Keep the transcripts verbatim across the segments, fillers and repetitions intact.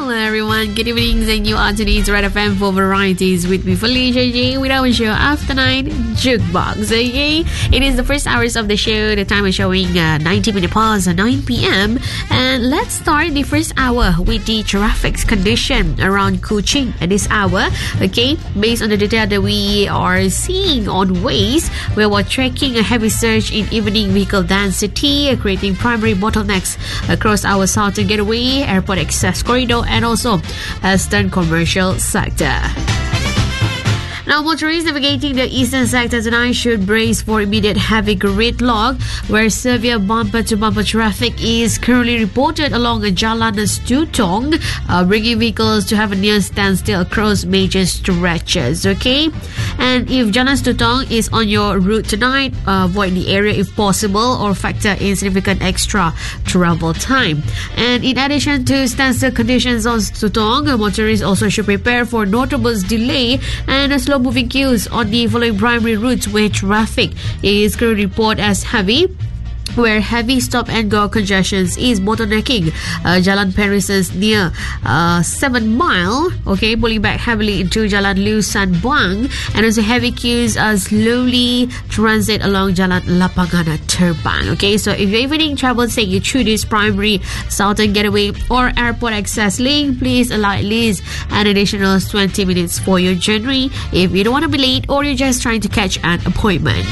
Hello everyone, good evening and you are today's Red F M for Varieties with me Felicia J with our show After Nine Jukebox. Okay, it is the first hours of the show. The time is showing uh, ninety minutes past nine p.m. and let's start the first hour with the traffic condition around Kuching at this hour. Okay, based on the data that we are seeing on Waze, we were tracking a heavy surge in evening vehicle density, creating primary bottlenecks across our Southern Gateway, Airport Access Corridor and also Eastern Commercial Sector. Now, motorists navigating the eastern sector tonight should brace for immediate heavy gridlock, where severe bumper-to-bumper traffic is currently reported along Jalan Stutong, uh, bringing vehicles to have a near standstill across major stretches. Okay, and if Jalan Stutong is on your route tonight, uh, avoid the area if possible, or factor in significant extra travel time. And in addition to standstill conditions on Stutong, motorists also should prepare for notable delay and a slow moving queues on the following primary routes where traffic is currently reported as heavy, where heavy stop and go congestions is bottlenecking uh, Jalan Perises near uh, seven mile, okay, pulling back heavily into Jalan Liu San Buang, and also heavy queues are slowly transit along Jalan Lapangan Terbang. Okay, so if you're evening travel taking through this primary Southern Gateway or Airport Access link, please allow at least an additional twenty minutes for your journey if you don't want to be late or you're just trying to catch an appointment.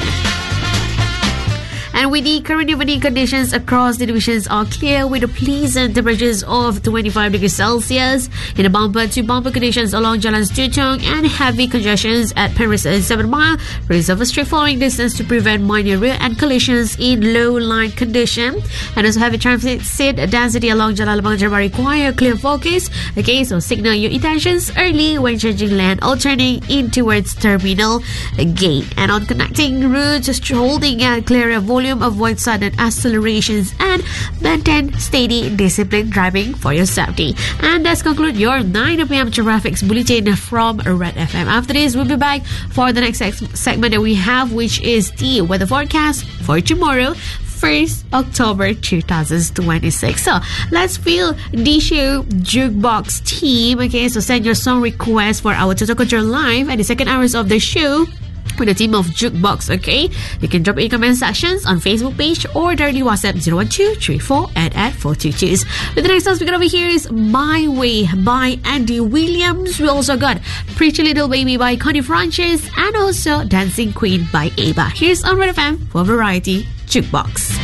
And with the current evening conditions across the divisions are clear with the pleasant temperatures of twenty-five degrees Celsius in the bumper-to-bumper conditions along Jalan Stutong and heavy congestions at Paris and seven mile. Reserve a straightforward distance to prevent minor rear-end collisions in low-line condition. And also heavy transit density along Jalan Lapangan Terbang require clear focus. Okay, so signal your intentions early when changing lane or turning in towards terminal gate. And on connecting routes, just holding a clear volume, avoid sudden accelerations and maintain steady disciplined driving for your safety. And let's conclude your nine p.m. traffic bulletin from Red F M. After this, we'll be back for the next sex- segment that we have, which is the weather forecast for tomorrow, first October twenty twenty-six. So let's feel the show Jukebox team. Okay, so send your song request for our Total Control Live at the second hours of the show with the team of Jukebox. Okay, you can drop in comment sections on Facebook page or directly WhatsApp zero one two three four eight eight four two two. With the next song speaker over here is My Way by Andy Williams. We also got Pretty Little Baby by Connie Francis and also Dancing Queen by Ava. Here's on Red F M for Variety Jukebox.